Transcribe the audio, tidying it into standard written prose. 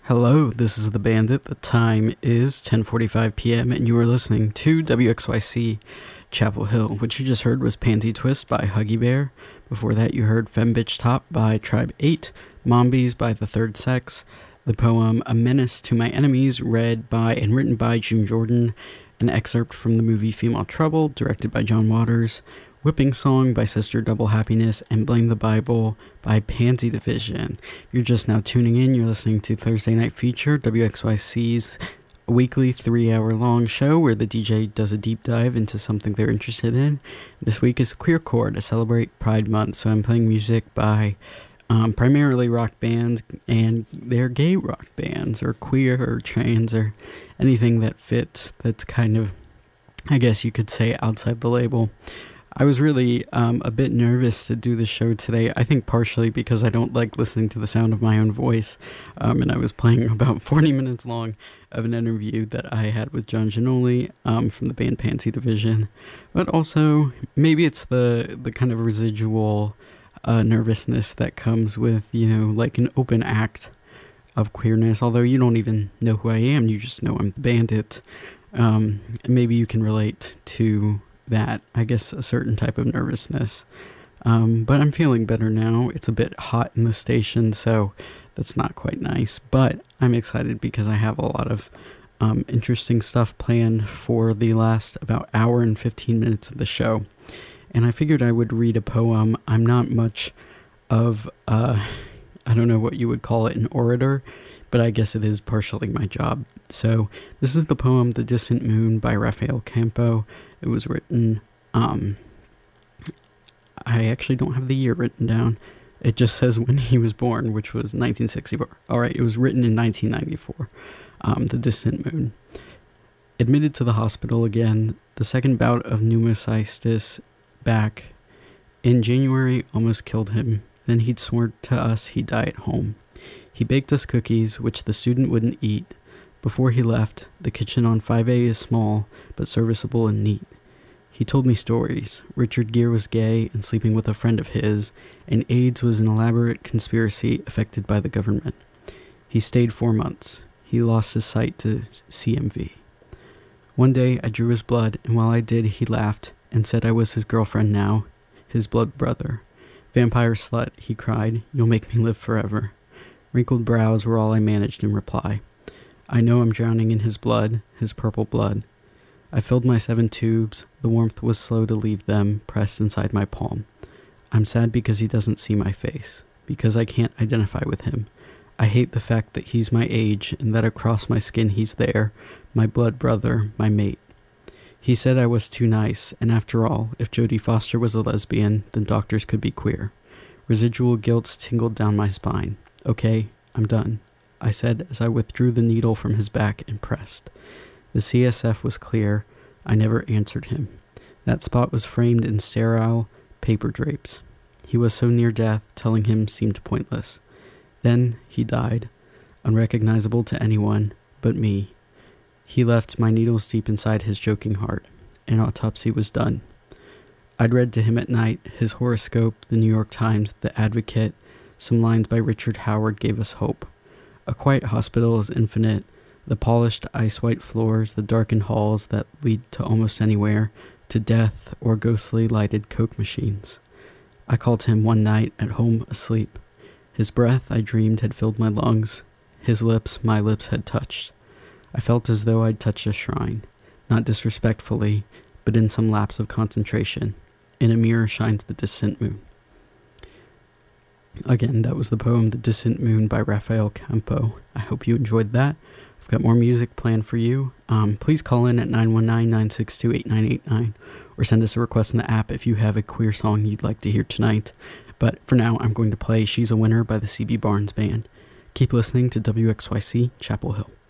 Hello, this is The Bandit. The time is 10:45 p.m. and you are listening to WXYC Chapel Hill. What you just heard was Pansy Twist by Huggy Bear. Before that you heard Femme Bitch Top by Tribe 8, Mombies by The Third Sex, the poem A Menace to My Enemies read by and written by June Jordan, an excerpt from the movie Female Trouble directed by John Waters, Whipping Song by Sister Double Happiness, and Blame the Bible by Pansy Division. If you're just now tuning in, you're listening to Thursday Night Feature, WXYC's weekly 3-hour-long show where the DJ does a deep dive into something they're interested in. This week is Queercore to celebrate Pride Month, so I'm playing music by primarily rock bands, and they're gay rock bands, or queer, or trans, or anything that fits, that's kind of, I guess you could say, outside the label. I was really a bit nervous to do the show today, I think partially because I don't like listening to the sound of my own voice, and I was playing about 40 minutes long of an interview that I had with John Giannoli from the band Pansy Division, but also maybe it's the kind of residual nervousness that comes with, like an open act of queerness, although you don't even know who I am, you just know I'm the Bandit. Maybe you can relate to that, I guess, a certain type of nervousness, but I'm feeling better now. It's a bit hot in the station, so that's not quite nice, but I'm excited because I have a lot of interesting stuff planned for the last about hour and 15 minutes of the show, and I figured I would read a poem. I'm not much of I don't know what you would call it, an orator, but I guess it is partially my job. So this is the poem The Distant Moon by Rafael Campo. It was written, I actually don't have the year written down. It just says when he was born, which was 1964. Alright, it was written in 1994. The Distant Moon. Admitted to the hospital again, the second bout of pneumocystis back. In January, almost killed him. Then he'd sworn to us he'd die at home. He baked us cookies, which the student wouldn't eat. Before he left, the kitchen on 5A is small, but serviceable and neat. He told me stories. Richard Gere was gay and sleeping with a friend of his, and AIDS was an elaborate conspiracy affected by the government. He stayed 4 months. He lost his sight to CMV. One day, I drew his blood, and while I did, he laughed and said I was his girlfriend now, his blood brother. Vampire slut, he cried, you'll make me live forever. Wrinkled brows were all I managed in reply. I know I'm drowning in his blood, his purple blood. I filled my 7 tubes, the warmth was slow to leave them, pressed inside my palm. I'm sad because he doesn't see my face, because I can't identify with him. I hate the fact that he's my age, and that across my skin he's there, my blood brother, my mate. He said I was too nice, and after all, if Jodie Foster was a lesbian, then doctors could be queer. Residual guilt tingled down my spine. Okay, I'm done, I said as I withdrew the needle from his back and pressed. The CSF was clear. I never answered him. That spot was framed in sterile paper drapes. He was so near death, telling him seemed pointless. Then he died, unrecognizable to anyone but me. He left my needles deep inside his joking heart. An autopsy was done. I'd read to him at night his horoscope, the New York Times, the Advocate. Some lines by Richard Howard gave us hope. A quiet hospital is infinite, the polished ice-white floors, the darkened halls that lead to almost anywhere, to death or ghostly lighted Coke machines. I called him one night at home asleep. His breath, I dreamed, had filled my lungs. His lips, my lips had touched. I felt as though I'd touched a shrine, not disrespectfully, but in some lapse of concentration. In a mirror shines the distant moon. Again, that was the poem The Distant Moon by Rafael Campo. I hope you enjoyed that. I've got more music planned for you. Please call in at 919-962-8989 or send us a request in the app if you have a queer song you'd like to hear tonight. But for now, I'm going to play She's a Winner by the C.B. Barnes Band. Keep listening to WXYC Chapel Hill.